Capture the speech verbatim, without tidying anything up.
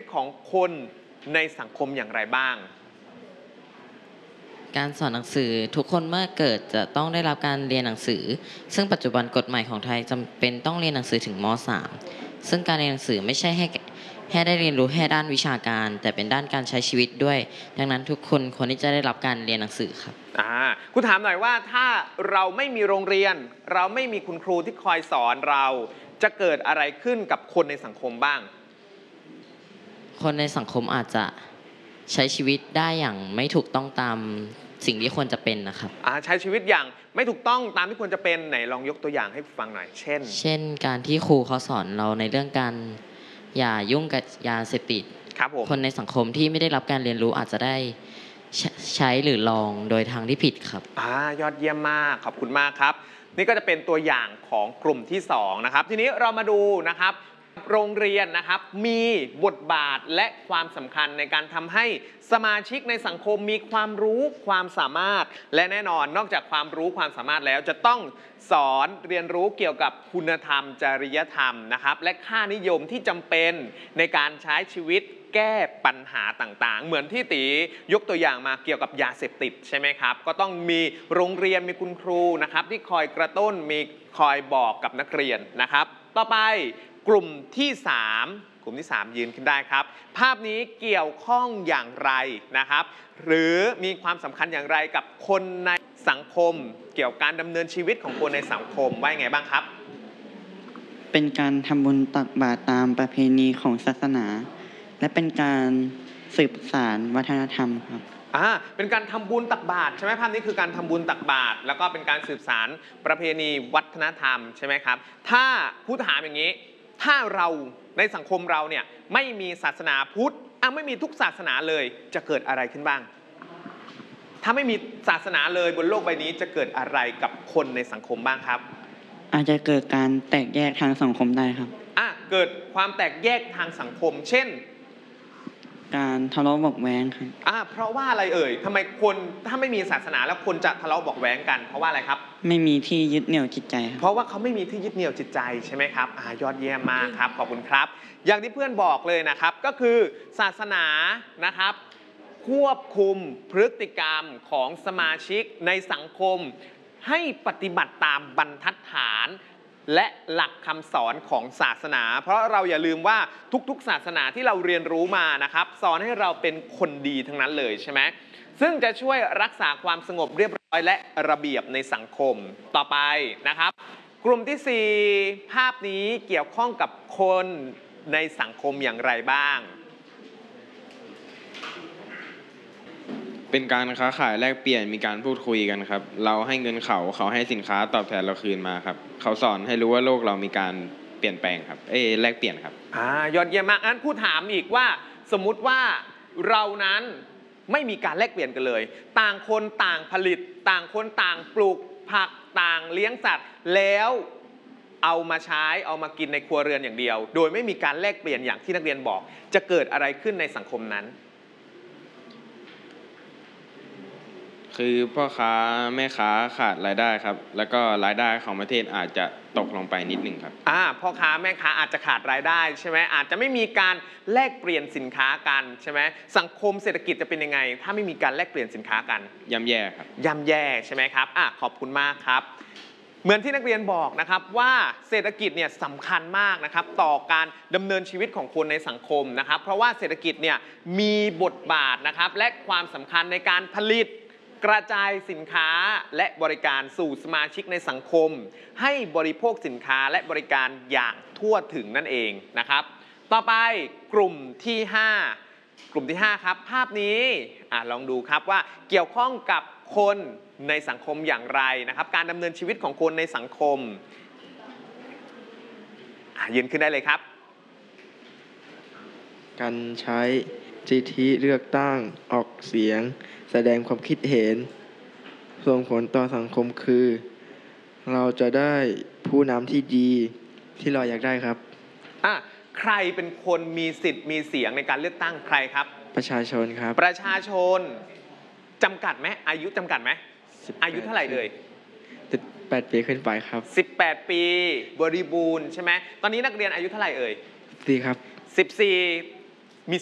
ของคนในสังคมอย่างไรบ้างการสอนหนังสือทุกคนเมื่อเกิดจะต้องได้รับการเรียนหนังสือซึ่งปัจจุบันกฎหมายของไทยจำเป็นต้องเรียนหนังสือถึงม สาม ซึ่งการเรียนหนังสือไม่ใช่ให้ให้ได้เรียนรู้แค่ด้านวิชาการแต่เป็นด้านการใช้ชีวิตด้วยดังนั้นทุกคนควรที่จะได้รับการเรียนหนังสือครับอ่าคุณถามหน่อยว่าถ้าเราไม่มีโรงเรียนเราไม่มีคุณครูที่คอยสอนเราจะเกิดอะไรขึ้นกับคนในสังคมบ้างคนในสังคมอาจจะใช้ชีวิตได้อย่างไม่ถูกต้องตามสิ่งที่ควรจะเป็นนะครับใช้ชีวิตอย่างไม่ถูกต้องตามที่ควรจะเป็นไหนลองยกตัวอย่างให้ฟังหน่อยเช่นเช่นการที่ครูเขาสอนเราในเรื่องการอย่ายุ่งกับยาเสพติดครับผมคนในสังคมที่ไม่ได้รับการเรียนรู้อาจจะได้ใช้หรือลองโดยทางที่ผิดครับอ่ายอดเยี่ยมมากขอบคุณมากครับนี่ก็จะเป็นตัวอย่างของกลุ่มที่สองนะครับทีนี้เรามาดูนะครับโรงเรียนนะครับมีบทบาทและความสำคัญในการทำให้สมาชิกในสังคมมีความรู้ความสามารถและแน่นอนนอกจากความรู้ความสามารถแล้วจะต้องสอนเรียนรู้เกี่ยวกับคุณธรรมจริยธรรมนะครับและค่านิยมที่จำเป็นในการใช้ชีวิตแก้ปัญหาต่างๆเหมือนที่ตียกตัวอย่างมาเกี่ยวกับยาเสพติดใช่ไหมครับก็ต้องมีโรงเรียนมีคุณครูนะครับที่คอยกระตุ้นมีคอยบอกกับนักเรียนนะครับต่อไปกลุ่มที่สามกลุ่มที่สามยืนขึ้นได้ครับภาพนี้เกี่ยวข้องอย่างไรนะครับหรือมีความสำคัญอย่างไรกับคนในสังคมเกี่ยวกับการดำเนินชีวิตของคนในสังคมว่าไงบ้างครับเป็นการทำบุญตักบาตรตามประเพณีของศาสนาและเป็นการสืบสานวัฒนธรรมครับอ่าเป็นการทำบุญตักบาตรใช่ไหมภาพนี้คือการทำบุญตักบาตรแล้วก็เป็นการสืบสานประเพณีวัฒนธรรมใช่ไหมครับถ้าผู้ถามอย่างนี้ถ้าเราในสังคมเราเนี่ยไม่มีศาสนาพุทธอ่ะไม่มีทุกศาสนาเลยจะเกิดอะไรขึ้นบ้างถ้าไม่มีศาสนาเลยบนโลกใบนี้จะเกิดอะไรกับคนในสังคมบ้างครับอาจจะเกิดการแตกแยกทางสังคมได้ครับอ่ะเกิดความแตกแยกทางสังคมเช่นการทะเลาะเบาะแว้งครับอ่าเพราะว่าอะไรเอ่ยทำไมคนถ้าไม่มีศาสนาแล้วคนจะทะเลาะเบาะแว้งกันเพราะว่าอะไรครับไม่มีที่ยึดเหนี่ยวจิตใจครับเพราะว่าเขาไม่มีที่ยึดเหนี่ยวจิตใจใช่ไหมครับอ่ายอดเยี่ยมมากครับขอบคุณครับอย่างที่เพื่อนบอกเลยนะครับก็คือศาสนานะครับควบคุมพฤติกรรมของสมาชิกในสังคมให้ปฏิบัติตามบรรทัดฐานและหลักคำสอนของศาสนาเพราะเราอย่าลืมว่าทุกๆศาสนาที่เราเรียนรู้มานะครับสอนให้เราเป็นคนดีทั้งนั้นเลยใช่ไหมซึ่งจะช่วยรักษาความสงบเรียบร้อยและระเบียบในสังคมต่อไปนะครับกลุ่มที่สี่ภาพนี้เกี่ยวข้องกับคนในสังคมอย่างไรบ้างเป็นการค้าขายแลกเปลี่ยนมีการพูดคุยกันครับเราให้เงินเขาเขาให้สินค้าตอบแทนเราคืนมาครับเขาสอนให้รู้ว่าโลกเรามีการเปลี่ยนแปลงครับเอ้แลกเปลี่ยนครับอ่ายอดเยี่ยมมากงั้นผู้ถามอีกว่าสมมุติว่าเรานั้นไม่มีการแลกเปลี่ยนกันเลยต่างคนต่างผลิตต่างคนต่างปลูกผักต่างเลี้ยงสัตว์แล้วเอามาใช้เอามากินในครัวเรือนอย่างเดียวโดยไม่มีการแลกเปลี่ยนอย่างที่นักเรียนบอกจะเกิดอะไรขึ้นในสังคมนั้นคือพ่อค้าแม่ค้าขาดรายได้ครับแล้วก็รายได้ของประเทศอาจจะตกลงไปนิดหนึ่งครับอ่าพ่อค้าแม่ค้าอาจจะขาดรายได้ใช่ไหมอาจจะไม่มีการแลกเปลี่ยนสินค้ากันใช่ไหมสังคมเศรษฐกิจจะเป็นยังไงถ้าไม่มีการแลกเปลี่ยนสินค้ากันย่ำแย่ครับย่ำแย่ใช่ไหมครับอ่ะขอบคุณมากครับเหมือนที่นักเรียนบอกนะครับว่าเศรษฐกิจเนี่ยสำคัญมากนะครับต่อการดำเนินชีวิตของคนในสังคมนะครับเพราะว่าเศรษฐกิจเนี่ยมีบทบาทนะครับและความสำคัญในการผลิตกระจายสินค้าและบริการสู่สมาชิกในสังคมให้บริโภคสินค้าและบริการอย่างทั่วถึงนั่นเองนะครับต่อไปกลุ่มที่ห้ากลุ่มที่ห้าครับภาพนี้อ่ะลองดูครับว่าเกี่ยวข้องกับคนในสังคมอย่างไรนะครับการดำเนินชีวิตของคนในสังคมอ่ะยืนขึ้นได้เลยครับการใช้สิทธิเลือกตั้งออกเสียงแสดงความคิดเห็นส่งผลต่อสังคมคือเราจะได้ผู้นำที่ดีที่เราอยากได้ครับอ่ะใครเป็นคนมีสิทธิ์มีเสียงในการเลือกตั้งใครครับประชาชนครับประชาชนจำกัดไหมอายุจำกัดไหมอายุเท่าไหร่เลยสิบแปดปีขึ้นไปครับสิบแปดปีบริบูรณ์ใช่ไหมตอนนี้นักเรียนอายุเท่าไหร่เอ่ยสี่ครับสิบสี่